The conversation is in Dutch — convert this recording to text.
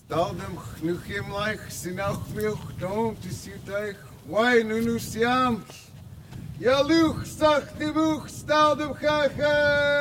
Staldem chnuchim laich sinach milch don't to suit eich. Why nunu siams? Ja luch, sach de buch, staldem chacha.